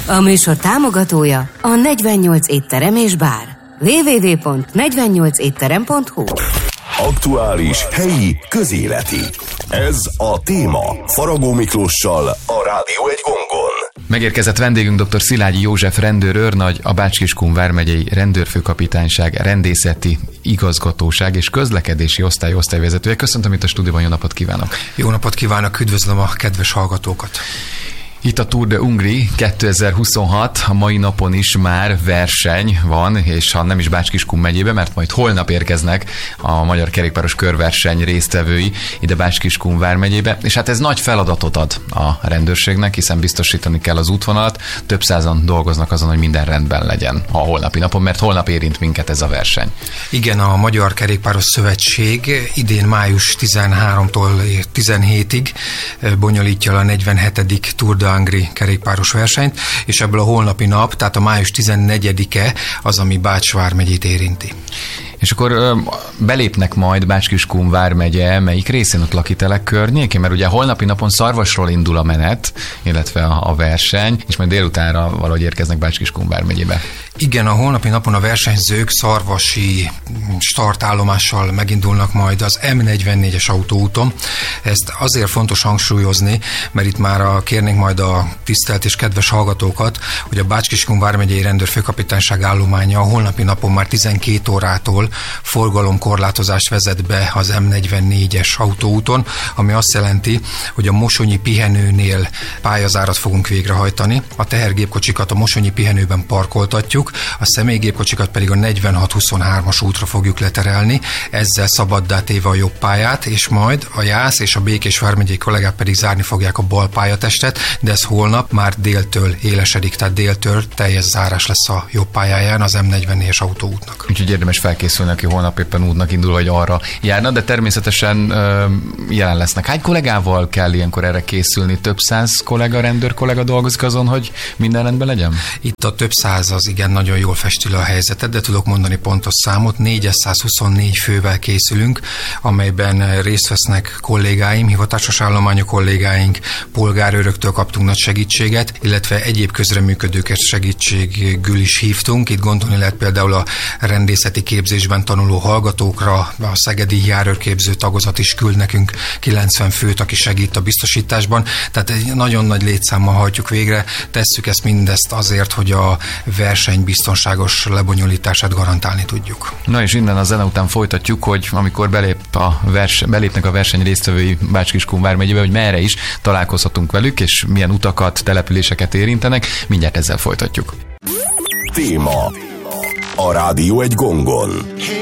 A műsor támogatója a 48 étterem és bár. www.48etterem.hu. Aktuális, helyi, közéleti. Ez a téma. Faragó Miklóssal, a Rádió egy gongon. Megérkezett vendégünk dr. Szilágyi József rendőrőrnagy, a Bács-Kiskun vármegyei rendőrfőkapitányság rendészeti igazgatóság és közlekedési osztály osztályvezetője. Köszöntöm itt a stúdióban, jó napot kívánok! Jó napot kívánok, üdvözlöm a kedves hallgatókat! Itt a Tour de Hungrie 2026, a mai napon is már verseny van, és ha nem is Bács-Kiskun megyébe, mert majd holnap érkeznek a Magyar Kerékpáros Körverseny résztvevői ide Bács-Kiskun vármegyébe, és hát ez nagy feladatot ad a rendőrségnek, hiszen biztosítani kell az útvonalat, több százan dolgoznak azon, hogy minden rendben legyen a holnapi napon, mert holnap érint minket ez a verseny. Igen, a Magyar Kerékpáros Szövetség idén május 13-tól 17-ig bonyolítja a 47. Tour de Hungrie kerékpáros versenyt, és ebből a holnapi nap, tehát a május 14-e az, ami Bács vármegyét érinti. És akkor belépnek majd Bács-Kiskun vármegye melyik részén, ott Lakitelek környékén, mert ugye holnapi napon Szarvasról indul a menet, illetve a verseny, és majd délutánra valahogy érkeznek Bács-Kiskun vármegyébe. Igen, a holnapi napon a versenyzők szarvasi startállomással megindulnak majd az M44-es autóúton. Ezt azért fontos hangsúlyozni, mert itt már kérnénk majd a tisztelt és kedves hallgatókat, hogy a Bács-Kiskun vármegyei rendőrfőkapitányság állománya a holnapi napon már 12 órától forgalomkorlátozást vezet be az M44-es autóúton, ami azt jelenti, hogy a Mosonyi pihenőnél pályazárat fogunk végrehajtani. A tehergépkocsikat a Mosonyi pihenőben parkoltatjuk, a személygépkocsikat pedig a 46-23-as útra fogjuk leterelni, ezzel szabaddá téve a jobb pályát, és majd a Jász és a Békés vármegyei kollégák pedig zárni fogják a bal pályatestet, de ez holnap már déltől élesedik, tehát déltől teljes zárás lesz a jobb pályáján az M44-es autóútnak. Úgyhogy érdemes felkészülni, aki holnap éppen útnak indul, vagy arra járna, de természetesen jelen lesznek. Hány kollégával kell ilyenkor erre készülni? Több száz kollega, rendőrkollega dolgozik azon, hogy minden rendben legyen? Itt a több száz az igen nagyon jól festi le a helyzetet, de tudok mondani pontos számot. 424 fővel készülünk, amelyben részt vesznek kollégáim, hivatásos állományok kollégáink, polgárőröktől kaptunk nagy segítséget, illetve egyéb közreműködőket segítségül is hívtunk. Itt gondolni lehet például a rendészeti képzésben tanuló hallgatókra, a szegedi járőrképző tagozat is küld nekünk 90 főt, aki segít a biztosításban. Tehát egy nagyon nagy létszámmal hajtjuk végre, tesszük ezt mindezt azért, hogy a verseny biztonságos lebonyolítását garantálni tudjuk. Na és innen a zene után folytatjuk, hogy amikor belépnek a verseny résztvevői Bács-Kiskun vármegyébe, hogy merre is találkozhatunk velük, és milyen utakat, településeket érintenek, mindjárt ezzel folytatjuk. Téma. A Rádió egy gongon.